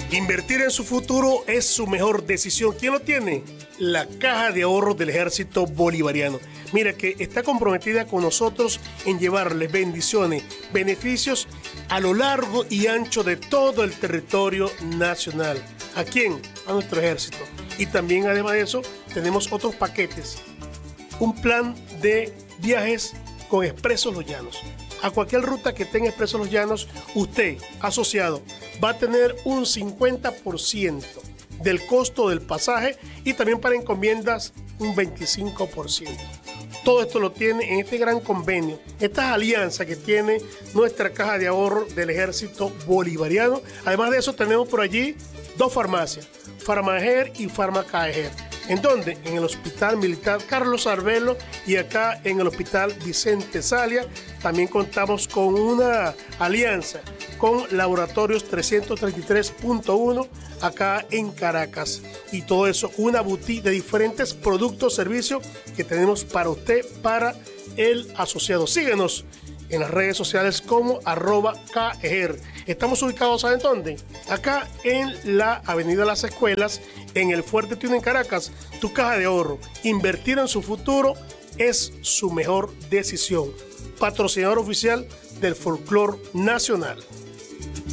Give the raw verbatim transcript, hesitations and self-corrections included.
Invertir en su futuro es su mejor decisión. ¿Quién lo tiene? La Caja de Ahorros del Ejército Bolivariano. Mira que está comprometida con nosotros en llevarles bendiciones, beneficios a lo largo y ancho de todo el territorio nacional. ¿A quién? A nuestro ejército. Y también, además de eso, tenemos otros paquetes. Un plan de viajes con Expresos Los Llanos. A cualquier ruta que tenga Expresos Los Llanos, usted, asociado, va a tener un cincuenta por ciento del costo del pasaje y también para encomiendas un veinticinco por ciento. Todo esto lo tiene en este gran convenio, esta alianza que tiene nuestra Caja de Ahorro del Ejército Bolivariano. Además de eso, tenemos por allí dos farmacias, Farmajer y Farmacaejer. ¿En dónde? En el Hospital Militar Carlos Arbelo y acá en el Hospital Vicente Salia. También contamos con una alianza con Laboratorios trescientos treinta y tres punto uno acá en Caracas. Y todo eso, una boutique de diferentes productos, servicios que tenemos para usted, para el asociado. Síguenos en las redes sociales como arroba caejer. Estamos ubicados, ¿saben dónde? Acá en la Avenida Las Escuelas, en el Fuerte Tiuna en Caracas. Tu Caja de Ahorro. Invertir en su futuro es su mejor decisión. Patrocinador oficial del folclore nacional.